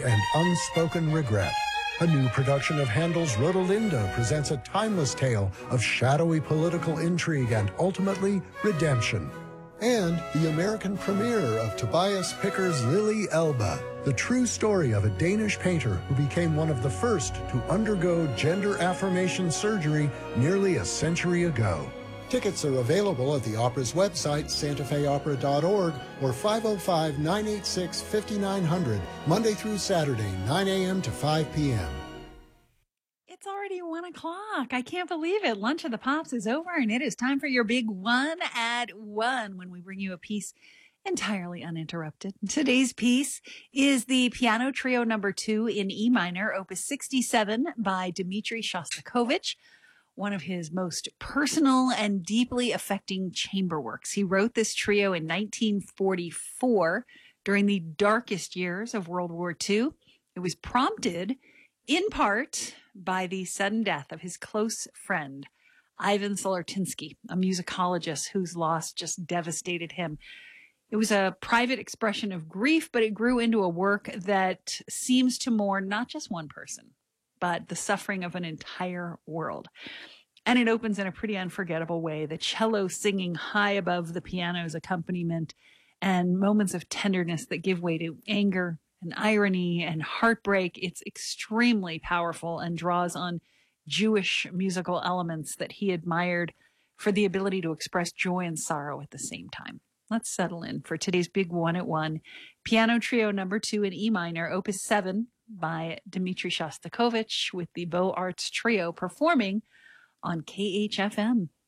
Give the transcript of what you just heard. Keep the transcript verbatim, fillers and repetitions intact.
and unspoken regret. A new production of Handel's Rodelinda presents a timeless tale of shadowy political intrigue and ultimately redemption. And the American premiere of Tobias Picker's Lily Elba, the true story of a Danish painter who became one of the first to undergo gender affirmation surgery nearly a century ago. Tickets are available at the opera's website, santa fe opera dot org, or five oh five, nine eight six, five nine zero zero, Monday through Saturday, nine a.m. to five p.m. It's already one o'clock. I can't believe it. Lunch of the Pops is over, and it is time for your big one at one when we bring you a piece entirely uninterrupted. Today's piece is the Piano Trio number two in E minor, opus sixty-seven by Dmitri Shostakovich, one of his most personal and deeply affecting chamber works. He wrote this trio in nineteen forty-four during the darkest years of World War Two. It was prompted in part by the sudden death of his close friend, Ivan Solortinsky, a musicologist whose loss just devastated him. It was a private expression of grief, but it grew into a work that seems to mourn not just one person, but the suffering of an entire world. And it opens in a pretty unforgettable way, the cello singing high above the piano's accompaniment and moments of tenderness that give way to anger and irony and heartbreak. It's extremely powerful and draws on Jewish musical elements that he admired for the ability to express joy and sorrow at the same time. Let's settle in for today's big one at one. Piano Trio number two in E minor, opus seven by Dmitri Shostakovich, with the Beaux Arts Trio performing on K H F M.